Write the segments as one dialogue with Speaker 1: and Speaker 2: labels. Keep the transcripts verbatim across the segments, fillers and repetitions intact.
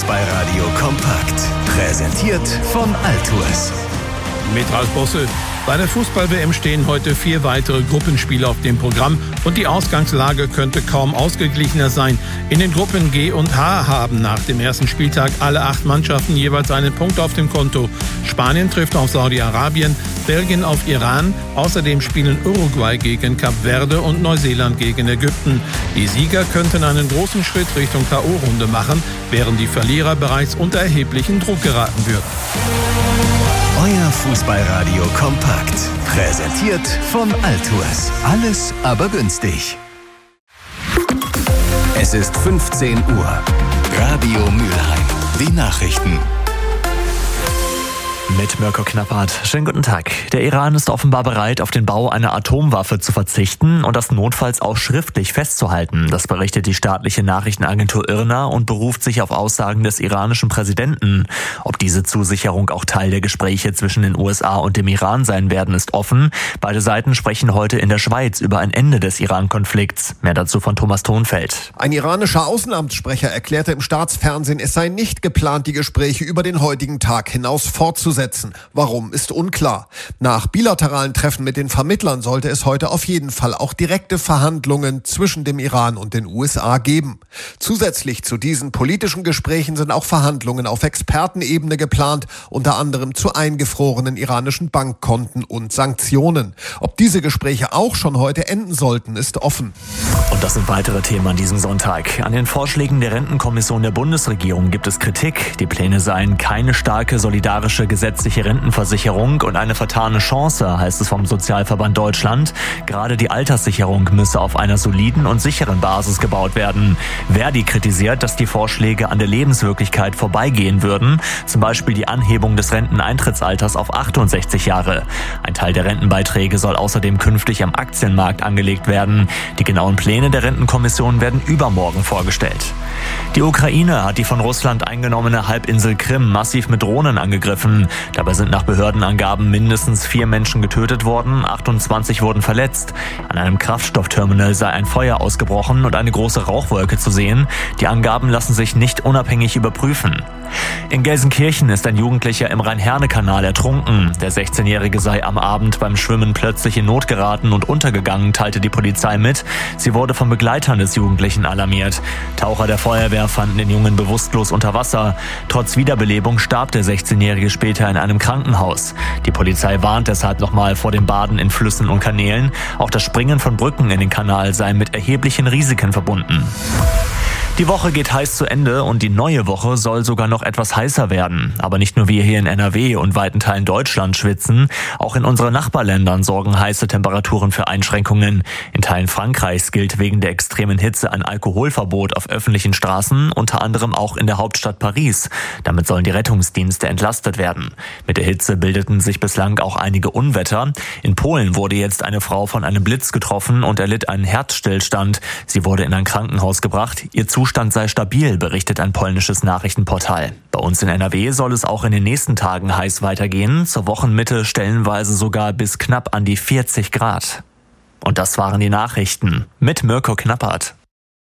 Speaker 1: Fußballradio kompakt. Präsentiert von Altours.
Speaker 2: Mit Ralf Bosse. Bei der Fußball-W M stehen heute vier weitere Gruppenspiele auf dem Programm und die Ausgangslage könnte kaum ausgeglichener sein. In den Gruppen G und H haben nach dem ersten Spieltag alle acht Mannschaften jeweils einen Punkt auf dem Konto. Spanien trifft auf Saudi-Arabien, Belgien auf Iran. Außerdem spielen Uruguay gegen Kap Verde und Neuseeland gegen Ägypten. Die Sieger könnten einen großen Schritt Richtung K O-Runde machen, während die Verlierer bereits unter erheblichen Druck geraten würden.
Speaker 1: Euer Fußballradio kompakt. Präsentiert von Altours. Alles aber günstig. Es ist fünfzehn Uhr. Radio Mülheim. Die Nachrichten.
Speaker 3: Mit Mirko Knappert. Schönen guten Tag. Der Iran ist offenbar bereit, auf den Bau einer Atomwaffe zu verzichten und das notfalls auch schriftlich festzuhalten. Das berichtet die staatliche Nachrichtenagentur I R N A und beruft sich auf Aussagen des iranischen Präsidenten. Ob diese Zusicherung auch Teil der Gespräche zwischen den U S A und dem Iran sein werden, ist offen. Beide Seiten sprechen heute in der Schweiz über ein Ende des Iran-Konflikts. Mehr dazu von Thomas Thonfeld.
Speaker 4: Ein iranischer Außenamtssprecher erklärte im Staatsfernsehen, es sei nicht geplant, die Gespräche über den heutigen Tag hinaus fortzusetzen. Warum, ist unklar. Nach bilateralen Treffen mit den Vermittlern sollte es heute auf jeden Fall auch direkte Verhandlungen zwischen dem Iran und den U S A geben. Zusätzlich zu diesen politischen Gesprächen sind auch Verhandlungen auf Expertenebene geplant, unter anderem zu eingefrorenen iranischen Bankkonten und Sanktionen. Ob diese Gespräche auch schon heute enden sollten, ist offen.
Speaker 3: Und das sind weitere Themen an diesem Sonntag. An den Vorschlägen der Rentenkommission der Bundesregierung gibt es Kritik. Die Pläne seien keine starke solidarische gesetzliche Rentenversicherung und eine vertane Chance, heißt es vom Sozialverband Deutschland. Gerade die Alterssicherung müsse auf einer soliden und sicheren Basis gebaut werden. Verdi kritisiert, dass die Vorschläge an der Lebenswirklichkeit vorbeigehen würden, zum Beispiel die Anhebung des Renteneintrittsalters auf achtundsechzig Jahre. Ein Teil der Rentenbeiträge soll außerdem künftig am Aktienmarkt angelegt werden. Die genauen Pläne der Rentenkommission werden übermorgen vorgestellt. Die Ukraine hat die von Russland eingenommene Halbinsel Krim massiv mit Drohnen angegriffen. Dabei sind nach Behördenangaben mindestens vier Menschen getötet worden, achtundzwanzig wurden verletzt. An einem Kraftstoffterminal sei ein Feuer ausgebrochen und eine große Rauchwolke zu sehen. Die Angaben lassen sich nicht unabhängig überprüfen. In Gelsenkirchen ist ein Jugendlicher im Rhein-Herne-Kanal ertrunken. Der sechzehnjährige sei am Abend beim Schwimmen plötzlich in Not geraten und untergegangen, teilte die Polizei mit. Sie wurde von Begleitern des Jugendlichen alarmiert. Taucher der Feuerwehr fanden den Jungen bewusstlos unter Wasser. Trotz Wiederbelebung starb der sechzehnjährige später in einem Krankenhaus. Die Polizei warnt deshalb nochmal vor dem Baden in Flüssen und Kanälen. Auch das Springen von Brücken in den Kanal sei mit erheblichen Risiken verbunden. Die Woche geht heiß zu Ende und die neue Woche soll sogar noch etwas heißer werden. Aber nicht nur wir hier in N R W und weiten Teilen Deutschland schwitzen. Auch in unseren Nachbarländern sorgen heiße Temperaturen für Einschränkungen. In Teilen Frankreichs gilt wegen der extremen Hitze ein Alkoholverbot auf öffentlichen Straßen, unter anderem auch in der Hauptstadt Paris. Damit sollen die Rettungsdienste entlastet werden. Mit der Hitze bildeten sich bislang auch einige Unwetter. In Polen wurde jetzt eine Frau von einem Blitz getroffen und erlitt einen Herzstillstand. Sie wurde in ein Krankenhaus gebracht. Ihr Zustand sei stabil, berichtet ein polnisches Nachrichtenportal. Bei uns in N R W soll es auch in den nächsten Tagen heiß weitergehen. Zur Wochenmitte stellenweise sogar bis knapp an die vierzig Grad. Und das waren die Nachrichten mit Mirko Knappert.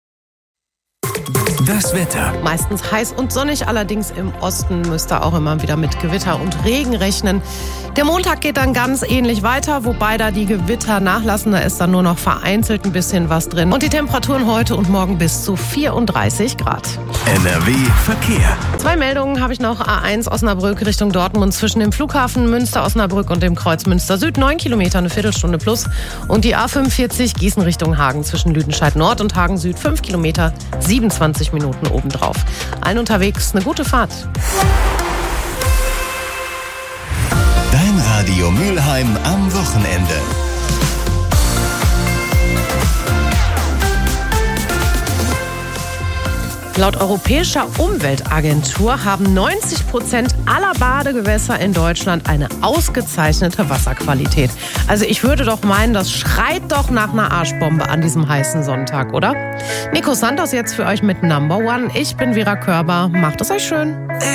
Speaker 1: Das Wetter.
Speaker 5: Meistens heiß und sonnig, allerdings im Osten müsst ihr auch immer wieder mit Gewitter und Regen rechnen. Der Montag geht dann ganz ähnlich weiter, wobei da die Gewitter nachlassen. Da ist dann nur noch vereinzelt ein bisschen was drin. Und die Temperaturen heute und morgen bis zu vierunddreißig Grad.
Speaker 1: N R W Verkehr.
Speaker 5: Zwei Meldungen habe ich noch. A eins Osnabrück Richtung Dortmund zwischen dem Flughafen Münster-Osnabrück und dem Kreuz Münster-Süd. neun Kilometer, eine Viertelstunde plus. Und die A fünfundvierzig Gießen Richtung Hagen zwischen Lüdenscheid Nord und Hagen Süd. fünf Kilometer, siebenundzwanzig Minuten obendrauf. Allen unterwegs eine gute Fahrt.
Speaker 1: Dein Radio Mülheim am Wochenende.
Speaker 5: Laut Europäischer Umweltagentur haben neunzig Prozent aller Badegewässer in Deutschland eine ausgezeichnete Wasserqualität. Also ich würde doch meinen, das schreit doch nach einer Arschbombe an diesem heißen Sonntag, oder? Nico Santos jetzt für euch mit Number One. Ich bin Vera Körber. Macht es euch schön.